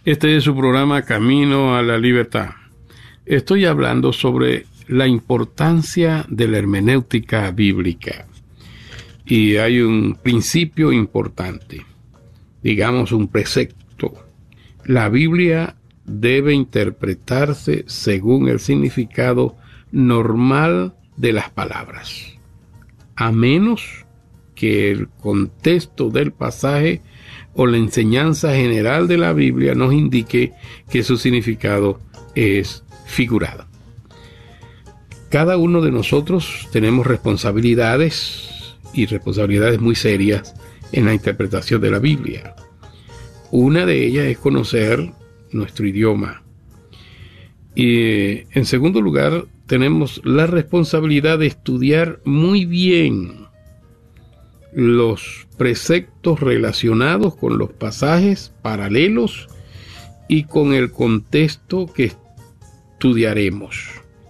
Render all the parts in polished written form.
Este es su programa Camino a la Libertad. Estoy hablando sobre la importancia de la hermenéutica bíblica. Y hay un principio importante, digamos un precepto. La Biblia debe interpretarse según el significado normal de las palabras, a menos que el contexto del pasaje o la enseñanza general de la Biblia nos indique que su significado es figurado. Cada uno de nosotros tenemos responsabilidades y responsabilidades muy serias en la interpretación de la Biblia. Una de ellas es conocer nuestro idioma. Y en segundo lugar, tenemos la responsabilidad de estudiar muy bien los preceptos relacionados con los pasajes paralelos y con el contexto que estudiaremos.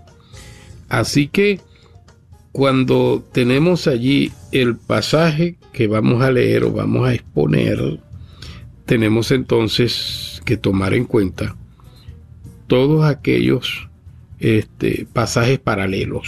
Así que cuando tenemos allí el pasaje que vamos a leer o vamos a exponer, tenemos entonces que tomar en cuenta todos aquellos pasajes paralelos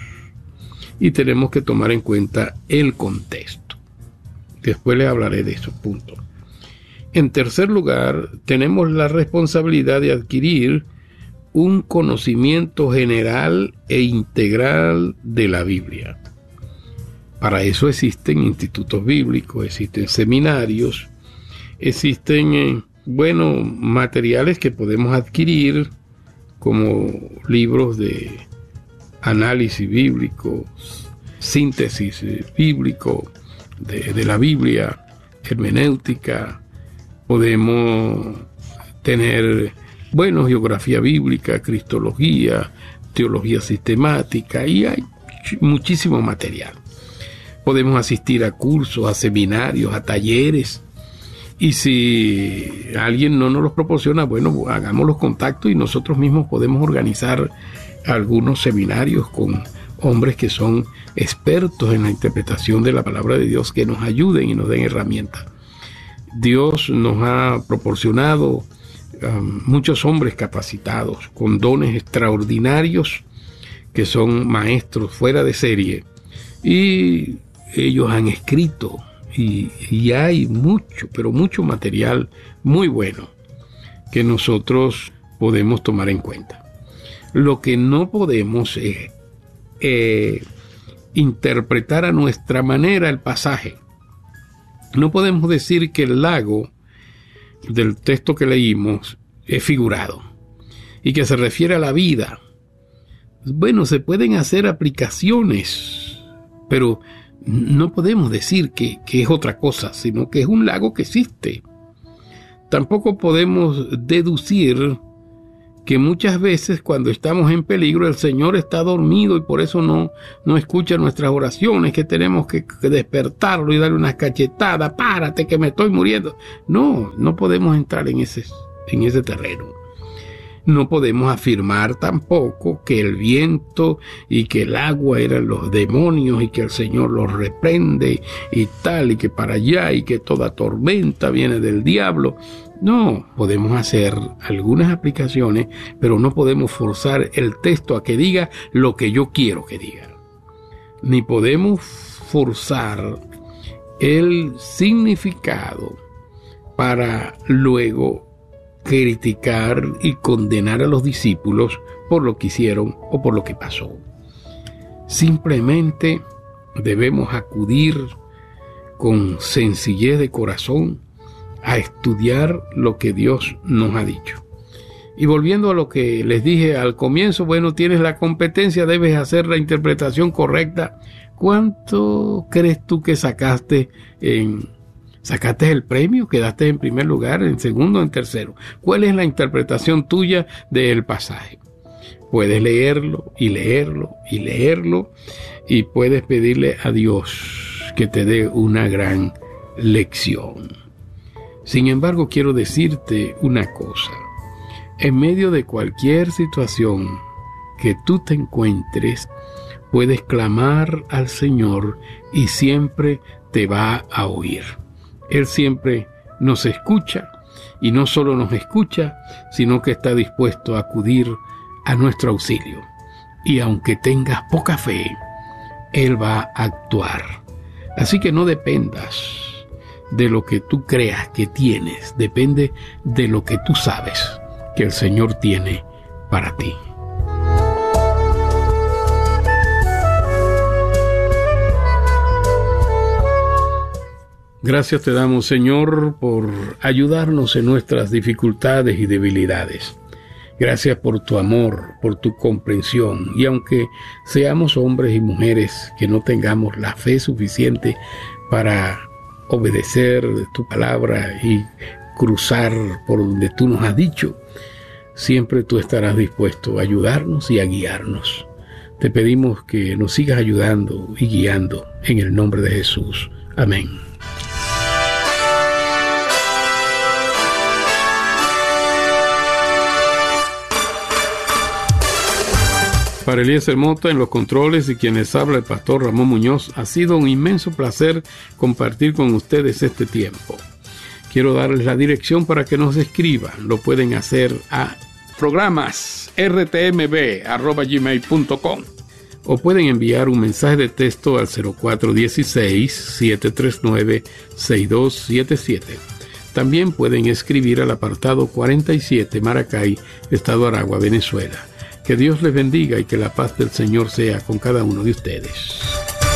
y tenemos que tomar en cuenta el contexto. Después les hablaré de esos puntos. En tercer lugar, tenemos la responsabilidad de adquirir un conocimiento general e integral de la Biblia. Para eso existen institutos bíblicos, existen seminarios, existen, materiales que podemos adquirir como libros de análisis bíblico, síntesis bíblico de la Biblia, hermenéutica. Podemos tener, geografía bíblica, cristología, teología sistemática, y hay muchísimo material. Podemos asistir a cursos, a seminarios, a talleres. Y si alguien no nos los proporciona, hagamos los contactos y nosotros mismos podemos organizar algunos seminarios con hombres que son expertos en la interpretación de la palabra de Dios, que nos ayuden y nos den herramientas. Dios nos ha proporcionado muchos hombres capacitados, con dones extraordinarios, que son maestros fuera de serie, y ellos han escrito. Y hay mucho, pero mucho material muy bueno que nosotros podemos tomar en cuenta. Lo que no podemos es interpretar a nuestra manera el pasaje. No podemos decir que el lago del texto que leímos es figurado y que se refiere a la vida. Se pueden hacer aplicaciones, pero no podemos decir que es otra cosa, sino que es un lago que existe. Tampoco podemos deducir que muchas veces cuando estamos en peligro el Señor está dormido y por eso no escucha nuestras oraciones, que tenemos que despertarlo y darle unas cachetadas. Párate que me estoy muriendo. No podemos entrar en ese terreno. No podemos afirmar tampoco que el viento y que el agua eran los demonios y que el Señor los reprende y tal, y que para allá, y que toda tormenta viene del diablo. No, podemos hacer algunas aplicaciones, pero no podemos forzar el texto a que diga lo que yo quiero que diga. Ni podemos forzar el significado para luego criticar y condenar a los discípulos por lo que hicieron o por lo que pasó. Simplemente debemos acudir con sencillez de corazón a estudiar lo que Dios nos ha dicho. Y volviendo a lo que les dije al comienzo, tienes la competencia, debes hacer la interpretación correcta. ¿Cuánto crees tú que sacaste el premio? ¿Quedaste en primer lugar, en segundo, en tercero? ¿Cuál es la interpretación tuya del pasaje? Puedes leerlo y leerlo y leerlo, y puedes pedirle a Dios que te dé una gran lección. Sin embargo, quiero decirte una cosa. En medio de cualquier situación que tú te encuentres, puedes clamar al Señor y siempre te va a oír. Él siempre nos escucha y no solo nos escucha, sino que está dispuesto a acudir a nuestro auxilio. Y aunque tengas poca fe, Él va a actuar. Así que no dependas de lo que tú creas que tienes, depende de lo que tú sabes que el Señor tiene para ti. Gracias te damos, Señor, por ayudarnos en nuestras dificultades y debilidades. Gracias por tu amor, por tu comprensión. Y aunque seamos hombres y mujeres que no tengamos la fe suficiente para obedecer tu palabra y cruzar por donde tú nos has dicho, siempre tú estarás dispuesto a ayudarnos y a guiarnos. Te pedimos que nos sigas ayudando y guiando en el nombre de Jesús. Amén. Para Eliezer Mota en los controles y quienes habla el pastor Ramón Muñoz, ha sido un inmenso placer compartir con ustedes este tiempo. Quiero darles la dirección para que nos escriban. Lo pueden hacer a programas@rtmb.gmail.com o pueden enviar un mensaje de texto al 0416-739-6277. También pueden escribir al apartado 47 Maracay, Estado Aragua, Venezuela. Que Dios les bendiga y que la paz del Señor sea con cada uno de ustedes.